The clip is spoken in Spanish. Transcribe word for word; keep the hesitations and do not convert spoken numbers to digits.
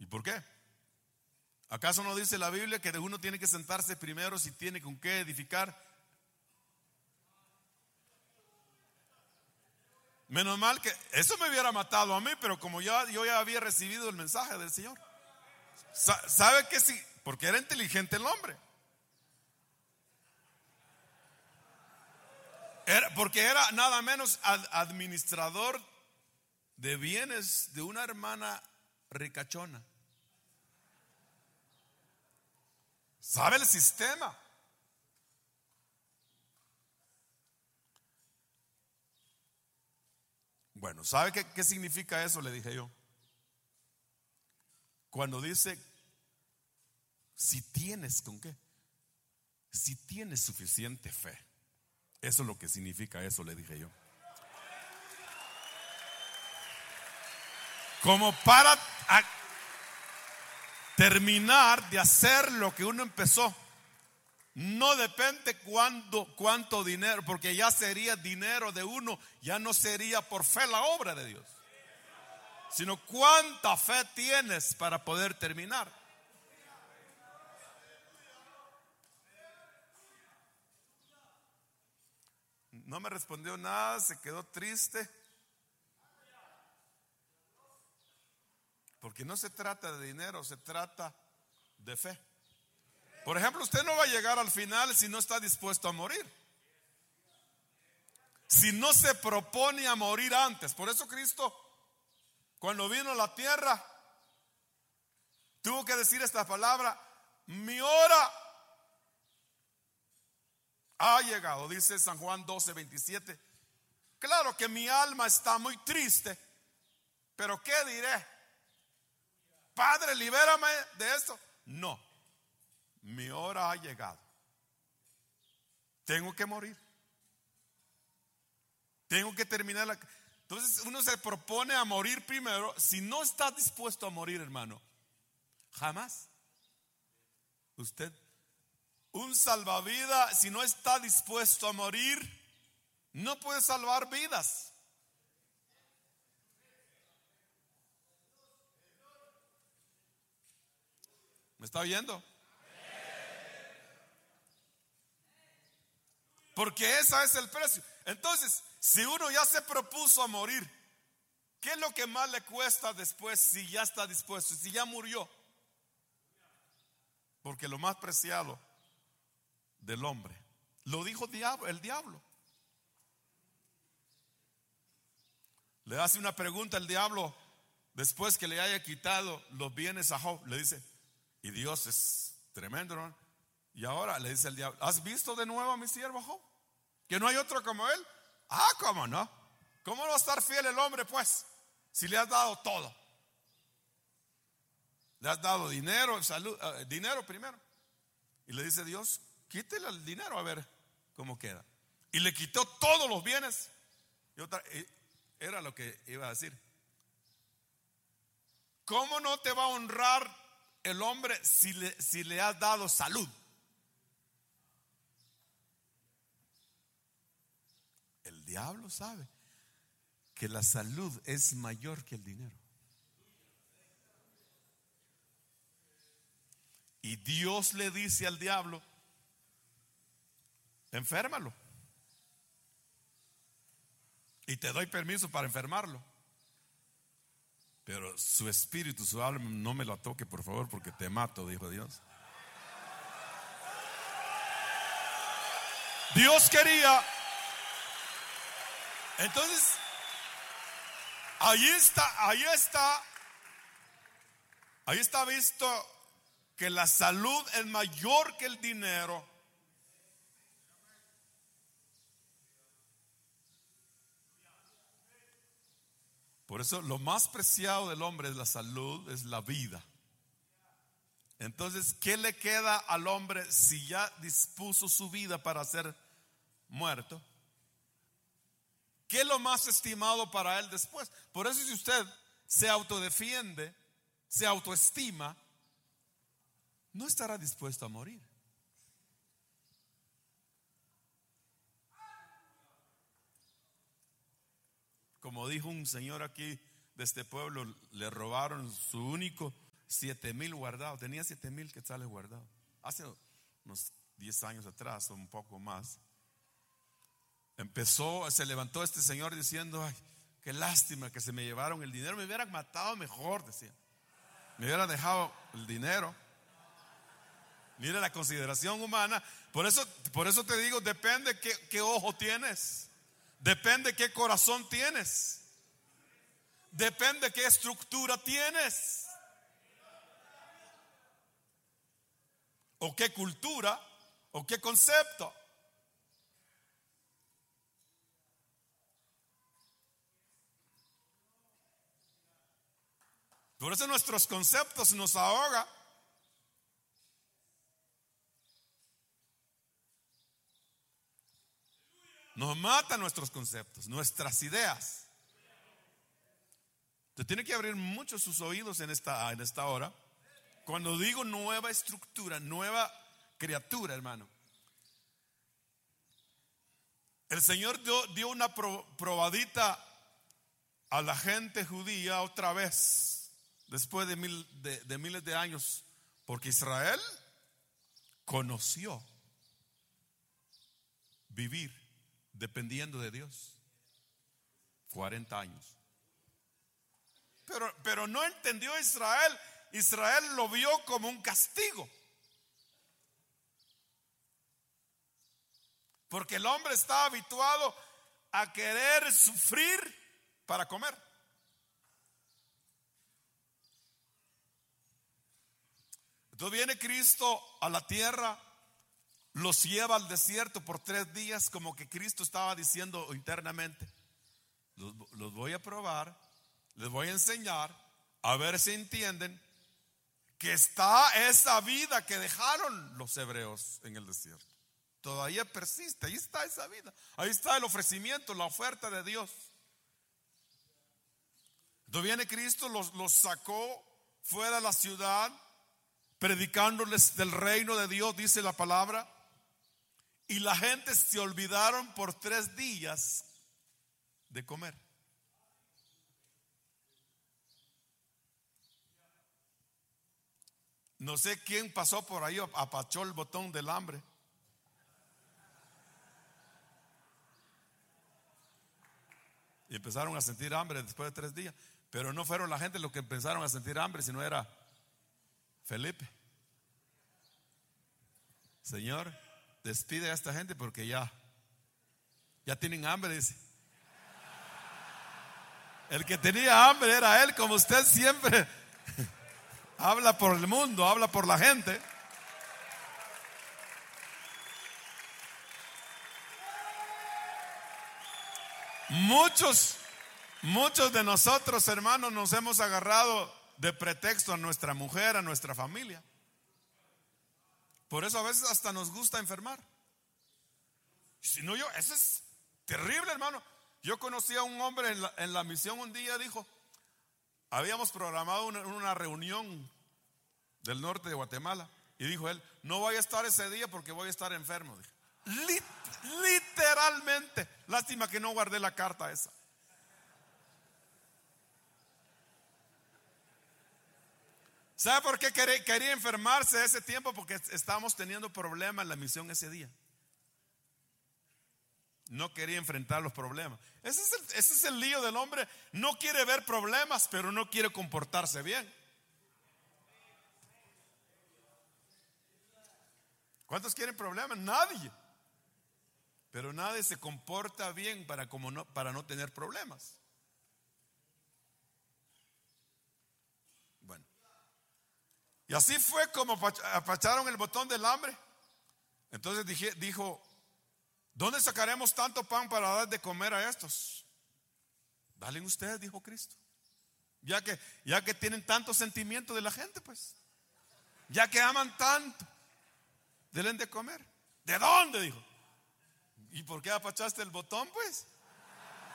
¿Y por qué? ¿Acaso no dice la Biblia que uno tiene que sentarse primero si tiene con qué edificar? Menos mal que eso me hubiera matado a mí, pero como ya, yo ya había recibido el mensaje del Señor. ¿Sabe qué? Sí, porque era inteligente el hombre. Era, porque era nada menos ad, administrador de bienes de una hermana ricachona. ¿Sabe el sistema? Bueno, ¿sabe qué, qué significa eso? Le dije yo. Cuando dice, si tienes con qué, si tienes suficiente fe. Eso es lo que significa eso, le dije yo. Como para a, terminar de hacer lo que uno empezó. No depende cuándo, cuánto dinero, porque ya sería dinero de uno, ya no sería por fe la obra de Dios, sino cuánta fe tienes para poder terminar. No me respondió nada, se quedó triste. Porque no se trata de dinero, se trata de fe. Por ejemplo, usted no va a llegar al final si no está dispuesto a morir. Si no se propone a morir antes. Por eso Cristo, cuando vino a la tierra, tuvo que decir esta palabra: mi hora ha llegado, dice San Juan doce, veintisiete. Claro que mi alma está muy triste, pero ¿qué diré? Padre, libérame de esto. No. Mi hora ha llegado. Tengo que morir. Tengo que terminar la... Entonces uno se propone a morir primero. Si no está dispuesto a morir, hermano, jamás. Usted, un salvavidas, si no está dispuesto a morir, no puede salvar vidas. ¿Me está oyendo? Porque ese es el precio. Entonces, si uno ya se propuso a morir, ¿qué es lo que más le cuesta después si ya está dispuesto, si ya murió? Porque lo más preciado del hombre, lo dijo el diablo. Le hace una pregunta al diablo después que le haya quitado los bienes a Job. Le dice, y Dios es tremendo, ¿no? Y ahora le dice el diablo, ¿has visto de nuevo a mi siervo Job? Que no hay otro como él. Ah, ¿cómo no? ¿Cómo no va a estar fiel el hombre, pues? Si le has dado todo. Le has dado dinero, salud, uh, dinero primero. Y le dice Dios, quítele el dinero a ver cómo queda. Y le quitó todos los bienes. Y otra, y era lo que iba a decir. ¿Cómo no te va a honrar el hombre si le, si le has dado salud? El diablo sabe que la salud es mayor que el dinero. Y Dios le dice al diablo, enférmalo. Y te doy permiso para enfermarlo. Pero su espíritu, su alma, no me lo toque, por favor, porque te mato, dijo Dios. Dios quería. Entonces, ahí está, ahí está, ahí está visto que la salud es mayor que el dinero. Por eso lo más preciado del hombre es la salud, es la vida. Entonces, ¿qué le queda al hombre si ya dispuso su vida para ser muerto? ¿Qué es lo más estimado para él después? Por eso, si usted se autodefiende, se autoestima, no estará dispuesto a morir. Como dijo un señor aquí de este pueblo, le robaron su único siete mil guardados. Tenía siete mil quetzales guardados. Hace unos diez años atrás o un poco más. Empezó, se levantó este señor diciendo: ay, qué lástima que se me llevaron el dinero. Me hubieran matado mejor, decía. Me hubieran dejado el dinero. Mira la consideración humana. Por eso, por eso te digo, depende qué, qué ojo tienes. Depende qué corazón tienes. Depende qué estructura tienes. O qué cultura, o qué concepto. Por eso nuestros conceptos nos ahogan. Nos matan nuestros conceptos, nuestras ideas. Usted tiene que abrir mucho sus oídos en esta, en esta hora. Cuando digo nueva estructura, nueva criatura, hermano, el Señor dio, dio una pro, probadita a la gente judía otra vez. Después de, mil, de, de miles de años, porque Israel conoció vivir dependiendo de Dios cuarenta años. Pero, pero no entendió Israel. Israel lo vio como un castigo. Porque el hombre está habituado a querer sufrir para comer. Entonces viene Cristo a la tierra, los lleva al desierto por tres días, como que Cristo estaba diciendo internamente: los, los voy a probar, les voy a enseñar, a ver si entienden que está esa vida que dejaron los hebreos en el desierto. Todavía persiste, ahí está esa vida, ahí está el ofrecimiento, la oferta de Dios. Entonces viene Cristo, los, los sacó fuera de la ciudad, predicándoles del reino de Dios, dice la palabra. Y la gente se olvidaron por tres días de comer. No sé quién pasó por ahí, apachó el botón del hambre. Y empezaron a sentir hambre después de tres días. Pero no fueron la gente los que empezaron a sentir hambre, sino era Felipe. Señor, despide a esta gente porque ya Ya tienen hambre, dice. El que tenía hambre era él, como usted siempre habla por el mundo, habla por la gente. Muchos, muchos de nosotros, hermanos, nos hemos agarrado de pretexto a nuestra mujer, a nuestra familia. Por eso a veces hasta nos gusta enfermar. Si no, yo, eso es terrible, hermano. Yo conocí a un hombre en la, en la misión un día, dijo, habíamos programado una, una reunión del norte de Guatemala, y dijo él, no voy a estar ese día porque voy a estar enfermo. Dijo. Lit, literalmente. Lástima que no guardé la carta esa. ¿Sabe por qué quería, quería enfermarse ese tiempo? Porque estábamos teniendo problemas en la misión ese día. No quería enfrentar los problemas. Ese es, el, ese es el lío del hombre. No quiere ver problemas, pero no quiere comportarse bien. ¿Cuántos quieren problemas? Nadie. Pero nadie se comporta bien para, como no, para no tener problemas. Bueno. Y así fue como apacharon el botón del hambre. Entonces dije, dijo, ¿dónde sacaremos tanto pan para dar de comer a estos? Dalen ustedes, dijo Cristo. Ya que, ya que tienen tanto sentimiento de la gente, pues. Ya que aman tanto, denle de comer. ¿De dónde? Dijo. ¿Y por qué apachaste el botón? Pues